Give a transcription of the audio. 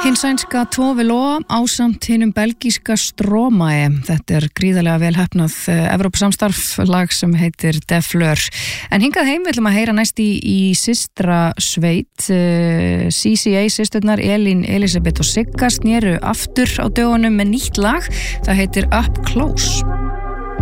Hinsænska Tove Lo ásamt hinum belgíska Stromae. Þetta gríðarlega vel heppnað Evrópusamstarf lag sem heitir De Fleur. En hingað heim viljum að heyra næst í systra sveit. CCA systurnar Elín, Elisabeth og Sigga snéru aftur á dögunum með nýtt lag. Það heitir Up Close.